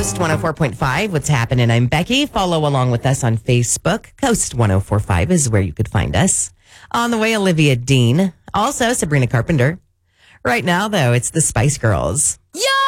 Coast 104.5. What's happening? I'm Becky. Follow along with us on Facebook. Coast 104.5 is where you could find us. On the way, Olivia Dean. Also, Sabrina Carpenter. Right now, though, it's the Spice Girls. Yo!